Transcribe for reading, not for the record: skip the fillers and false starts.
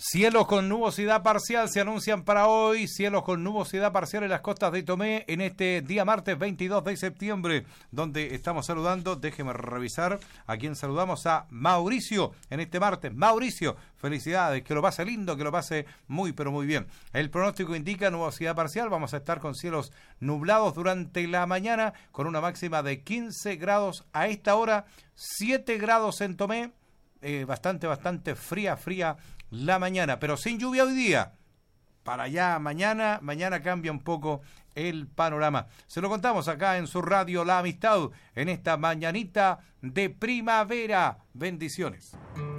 Cielos con nubosidad parcial se anuncian para hoy, cielos con nubosidad parcial en las costas de Tomé en este día martes 22 de septiembre, donde estamos saludando, déjeme revisar a quién saludamos, a Mauricio en este martes. Mauricio, felicidades, que lo pase lindo, que lo pase muy pero muy bien. El pronóstico indica nubosidad parcial, vamos a estar con cielos nublados durante la mañana con una máxima de 15 grados a esta hora, 7 grados en Tomé, bastante fría la mañana, pero sin lluvia hoy día. Para allá mañana cambia un poco el panorama. Se lo contamos acá en su radio La Amistad, en esta mañanita de primavera. Bendiciones.